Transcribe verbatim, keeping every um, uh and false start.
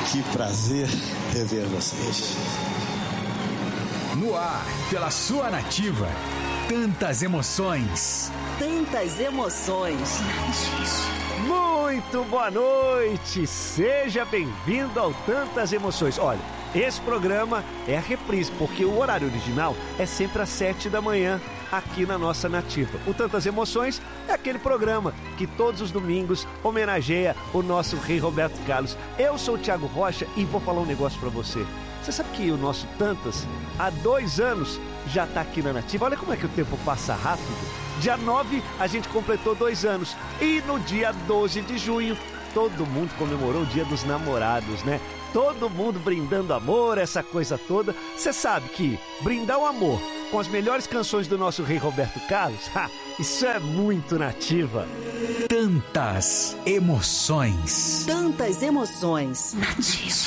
Que prazer rever vocês. No ar, pela sua Nativa. Tantas emoções. Tantas emoções. Muito boa noite. Seja bem-vindo ao Tantas Emoções. Olha, esse programa é a reprise, porque o horário original é sempre às sete da manhã, aqui na nossa Nativa. O Tantas Emoções é aquele programa que todos os domingos homenageia o nosso rei Roberto Carlos. Eu sou o Thiago Rocha e vou falar um negócio pra você. Você sabe que o nosso Tantas, há dois anos, já tá aqui na Nativa. Olha como é que o tempo passa rápido. Dia nove, a gente completou dois anos. E no dia doze de junho, todo mundo comemorou o Dia dos Namorados, né? Todo mundo brindando amor, essa coisa toda. Você sabe que brindar o amor com as melhores canções do nosso rei Roberto Carlos, ha, isso é muito Nativa. Tantas emoções. Tantas emoções. Nativa.